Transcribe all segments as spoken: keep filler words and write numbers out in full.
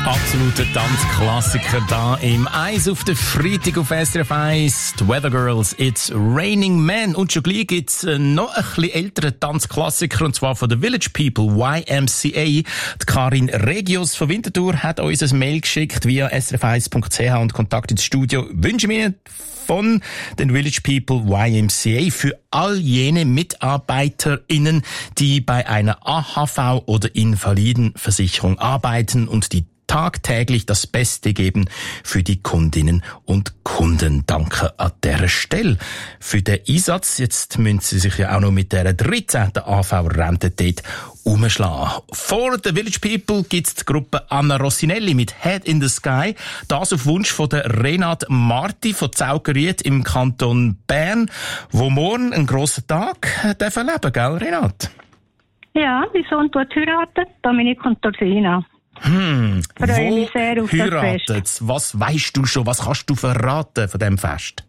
Absoluter Tanzklassiker da im Eis auf der Freitag auf S R F eins. Die Weather Girls, It's Raining Men. Und schon gleich gibt's noch ein bisschen älteren Tanzklassiker, und zwar von den Village People, Y M C A. Die Karin Regius von Winterthur hat uns ein Mail geschickt via s r f eins punkt c h und Kontakt ins Studio. Wünsche mir von den Village People Y M C A für all jene MitarbeiterInnen, die bei einer A H V oder Invalidenversicherung arbeiten und die tagtäglich das Beste geben für die Kundinnen und Kunden. Danke an dieser Stelle für den Einsatz. Jetzt müssen Sie sich ja auch noch mit der dreizehnten A V-Rente dort umschlagen. Vor den Village People gibt es die Gruppe Anna Rossinelli mit Head in the Sky. Das auf Wunsch von der Renate Marti von Zaugeriet im Kanton Bern, wo morgen einen grossen Tag darf erleben, gell, Renate? Ja, mein Sohn tut heiraten, Dominik und Dorsina. Hm, freue wo mich sehr auf heiratet? das Fest. Was weisst du schon? Was kannst du verraten von diesem Fest?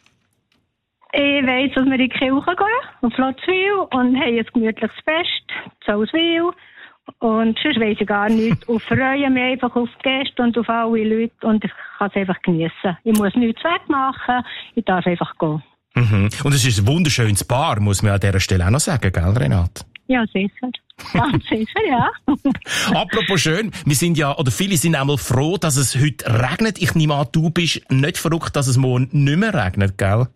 Ich weiss, dass wir in die Kirche gehen, auf Flotzwil, und haben ein gemütliches Fest, zu Auswil. Und sonst weiss ich gar nichts. Und freue mich einfach auf die Gäste und auf alle Leute, und ich kann es einfach geniessen. Ich muss nichts wegmachen, ich darf einfach gehen. Mhm. Und es ist ein wunderschönes Paar, muss man an dieser Stelle auch noch sagen, gell, Renate? Ja, sicher. Ganz sicher, ja. Apropos schön, wir sind ja, oder viele sind einmal froh, dass es heute regnet. Ich nehme an, du bist nicht verrückt, dass es morgen nicht mehr regnet, gell?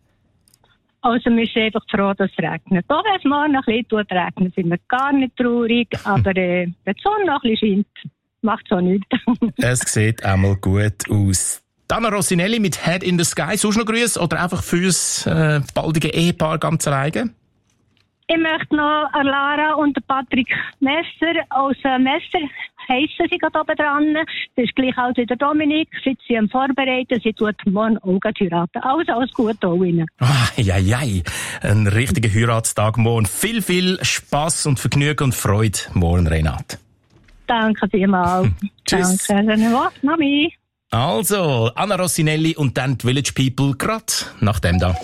Also wir sind einfach froh, dass es regnet. Auch wenn es morgen noch ein bisschen regnet, sind wir gar nicht traurig. Aber äh, wenn die Sonne noch ein bisschen scheint, macht es auch nichts. Es sieht einmal gut aus. Anna Rossinelli mit Head in the Sky. Sonst noch Grüße oder einfach fürs äh, baldige Ehepaar ganz alleine? Ich möchte noch Lara und Patrick Messer aus äh, Messer heissen sie gerade oben dran. Das ist gleich als wie der Dominik. Sie sind am Vorbereiten. Sie tut morgen auch heiraten. Alles, alles gut auch ihnen. Ah, ja, ja. Ein richtiger Heiratstag morgen. Viel, viel Spass und Vergnügen und Freude morgen, Renate. Danke vielmals. Tschüss. Danke. Was, Mami? Also, Anna Rossinelli und dann die Village People gerade nach dem da.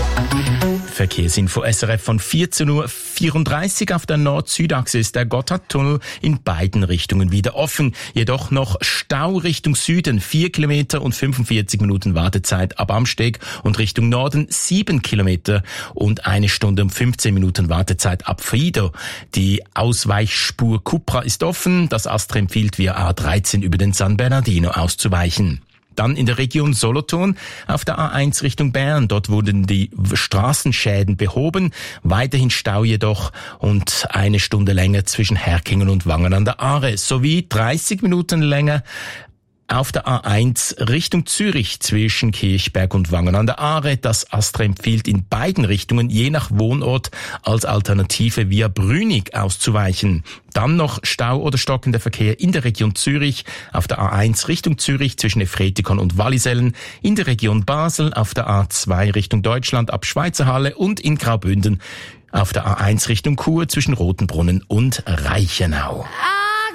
Verkehrsinfo S R F von vierzehn Uhr vierunddreißig. Auf der Nord-Süd-Achse ist der Gotthardtunnel in beiden Richtungen wieder offen. Jedoch noch Stau Richtung Süden, vier Kilometer und fünfundvierzig Minuten Wartezeit ab Amsteg, und Richtung Norden sieben Kilometer und eine Stunde und fünfzehn Minuten Wartezeit ab Frido. Die Ausweichspur Cupra ist offen. Das Astra empfiehlt via A dreizehn über den San Bernardino auszuweichen. Dann in der Region Solothurn auf der A eins Richtung Bern. Dort wurden die Straßenschäden behoben. Weiterhin Stau jedoch und eine Stunde länger zwischen Herkingen und Wangen an der Aare. Sowie dreißig Minuten länger auf der A eins Richtung Zürich zwischen Kirchberg und Wangen an der Aare. Das Astra empfiehlt in beiden Richtungen je nach Wohnort als Alternative via Brünig auszuweichen. Dann noch Stau oder stockender Verkehr in der Region Zürich auf der A eins Richtung Zürich zwischen Efretikon und Wallisellen, in der Region Basel auf der A zwei Richtung Deutschland ab Schweizerhalle und in Graubünden auf der A eins Richtung Chur zwischen Rotenbrunnen und Reichenau.